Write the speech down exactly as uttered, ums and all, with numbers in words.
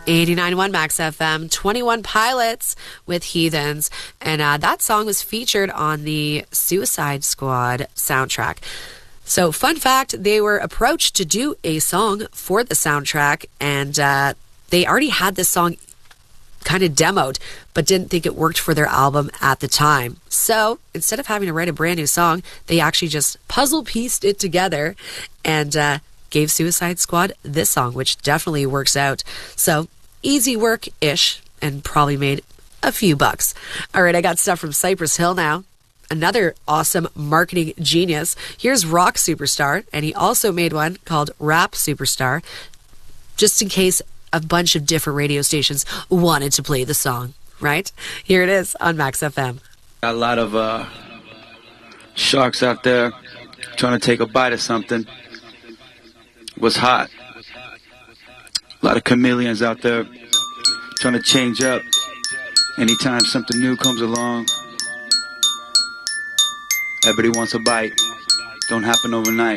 eighty-nine point one Max F M, twenty-one Pilots with Heathens. And uh, that song was featured on the Suicide Squad soundtrack. So, fun fact, they were approached to do a song for the soundtrack, and uh, they already had this song kind of demoed, but didn't think it worked for their album at the time. So, instead of having to write a brand new song, they actually just puzzle pieced it together and uh, gave Suicide Squad this song, which definitely works out. So, easy work-ish, and probably made a few bucks. All right, I got stuff from Cypress Hill now. Another awesome marketing genius. Here's Rock Superstar, and he also made one called Rap Superstar, just in case a bunch of different radio stations wanted to play the song, right? Here it is on Max F M. A lot of uh, sharks out there trying to take a bite of something. What's hot? A lot of chameleons out there trying to change up anytime something new comes along. Everybody wants a bite. Don't happen overnight.